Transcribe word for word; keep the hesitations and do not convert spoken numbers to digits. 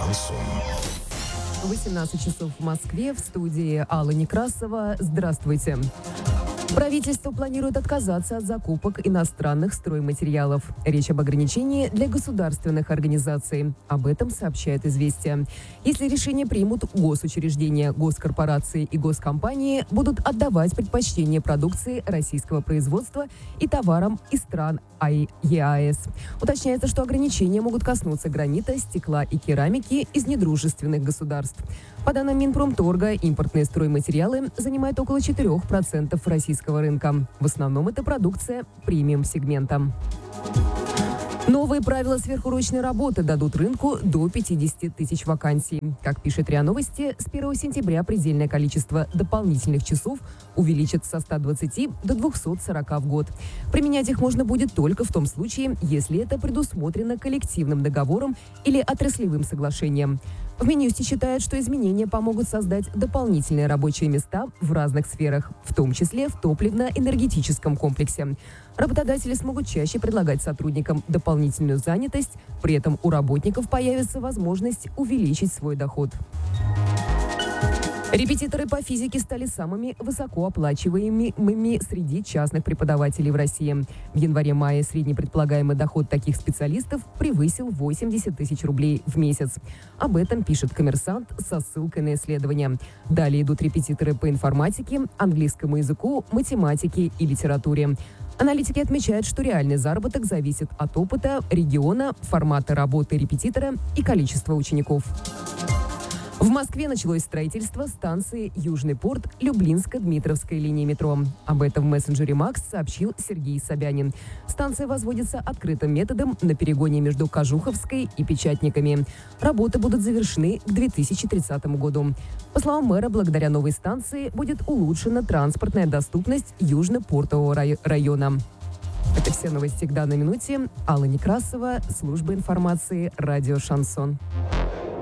Шансон. восемнадцать часов в Москве, в студии Алла Некрасова. Здравствуйте. Правительство планирует отказаться от закупок иностранных стройматериалов. Речь об ограничении для государственных организаций. Об этом сообщает «Известия». Если решение примут, госучреждения, госкорпорации и госкомпании будут отдавать предпочтение продукции российского производства и товарам из стран ЕАЭС. Уточняется, что ограничения могут коснуться гранита, стекла и керамики из недружественных государств. По данным Минпромторга, импортные стройматериалы занимают около четырех процентов российского рынка. В основном это продукция премиум-сегмента. Новые правила сверхурочной работы дадут рынку до пятидесяти тысяч вакансий. Как пишет РИА Новости, с первого сентября предельное количество дополнительных часов увеличится со ста двадцати до двухсот сорока в год. Применять их можно будет только в том случае, если это предусмотрено коллективным договором или отраслевым соглашением. В Минюсте считают, что изменения помогут создать дополнительные рабочие места в разных сферах, в том числе в топливно-энергетическом комплексе. Работодатели смогут чаще предлагать сотрудникам дополнительную занятость, при этом у работников появится возможность увеличить свой доход. Репетиторы по физике стали самыми высокооплачиваемыми среди частных преподавателей в России. В январе-мае средний предполагаемый доход таких специалистов превысил восемьдесят тысяч рублей в месяц. Об этом пишет «Коммерсант» со ссылкой на исследования. Далее идут репетиторы по информатике, английскому языку, математике и литературе. Аналитики отмечают, что реальный заработок зависит от опыта, региона, формата работы репетитора и количества учеников. В Москве началось строительство станции «Южный порт» Люблинско-Дмитровской линии метро. Об этом в мессенджере Макс сообщил Сергей Собянин. Станция возводится открытым методом на перегоне между Кожуховской и Печатниками. Работы будут завершены к две тысячи тридцатому году. По словам мэра, благодаря новой станции будет улучшена транспортная доступность Южно-Портового района. Это все новости к данной минуте. Алла Некрасова, служба информации, радио «Шансон».